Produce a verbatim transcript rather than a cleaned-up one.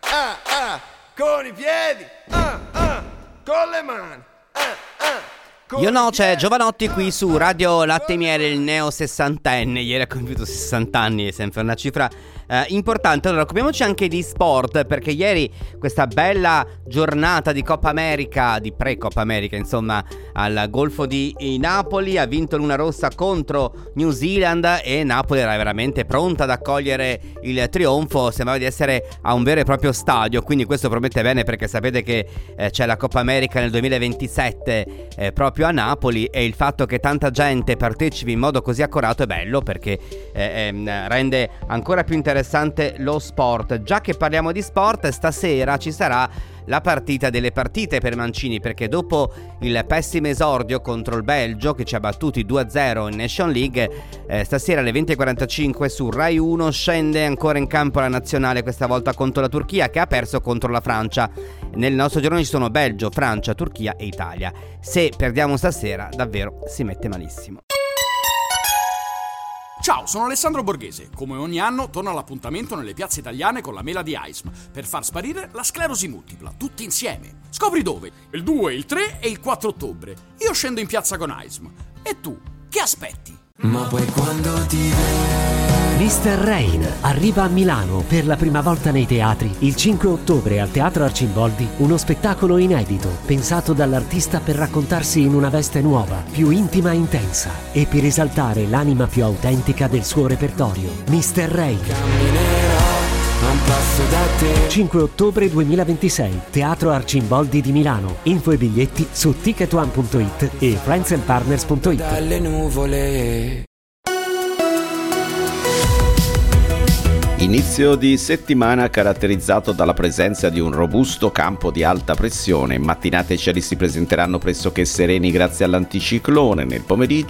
ah, ah, con i piedi, ah, ah, con le mani, ah, ah. Io no, c'è Giovanotti qui su Radio Latte e Miele, il neo sessantenne. Ieri ha compiuto sessanta anni, è sempre una cifra eh, importante. Allora, occupiamoci anche di sport, perché ieri questa bella giornata di Coppa America, di pre-Coppa America, insomma, al Golfo di Napoli, ha vinto l'Una Rossa contro New Zealand e Napoli era veramente pronta ad accogliere il trionfo, sembrava di essere a un vero e proprio stadio, quindi questo promette bene, perché sapete che eh, c'è la Coppa America nel duemilaventisette eh, proprio a Napoli, e il fatto che tanta gente partecipi in modo così accorato è bello, perché eh, eh, rende ancora più interessante lo sport. Già che parliamo di sport, stasera ci sarà la partita delle partite per Mancini, perché dopo il pessimo esordio contro il Belgio, che ci ha battuti due a zero in Nation League, eh, stasera alle venti e quarantacinque su Rai uno scende ancora in campo la nazionale, questa volta contro la Turchia, che ha perso contro la Francia. Nel nostro girone ci sono Belgio, Francia, Turchia e Italia. Se perdiamo stasera davvero si mette malissimo. Ciao, sono Alessandro Borghese. Come ogni anno torno all'appuntamento nelle piazze italiane con la mela di A I S M per far sparire la sclerosi multipla, tutti insieme. Scopri dove? Il due, il tre e il quattro ottobre. Io scendo in piazza con A I S M. E tu, che aspetti? Ma poi quando ti vedo mister Rain arriva a Milano per la prima volta nei teatri il cinque ottobre al Teatro Arcimboldi, uno spettacolo inedito pensato dall'artista per raccontarsi in una veste nuova, più intima e intensa, e per esaltare l'anima più autentica del suo repertorio. mister Rain, non passo da te. cinque ottobre duemilaventisei, Teatro Arcimboldi di Milano. Info e biglietti su ticket one punto it e friends and partners punto it. Dalle nuvole. Inizio di settimana caratterizzato dalla presenza di un robusto campo di alta pressione. Mattinate e cieli si presenteranno pressoché sereni grazie all'anticiclone. Nel pomeriggio